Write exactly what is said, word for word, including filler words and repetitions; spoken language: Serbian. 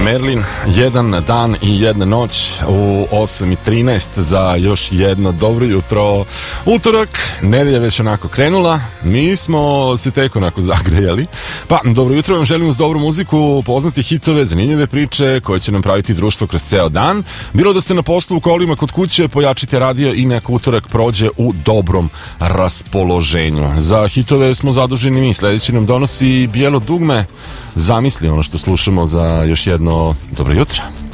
Merlin, jedan dan i jedna noć u osam i trinaest za još jedno dobro jutro. Utorak, nedelja već onako krenula, mi smo se tek onako zagrejali. Pa, dobro jutro vam želim uz dobru muziku, poznati hitove, zanimljive priče koje će nam praviti društvo kroz ceo dan. Bilo da ste na poslu, u kolima, kod kuće, pojačite radio i nek utorak prođe u dobrom raspoloženju. Za hitove smo zaduženi mi, sledeći nam donosi Bijelo dugme. Zamisli ono što slušamo za još jedno dobro jutro.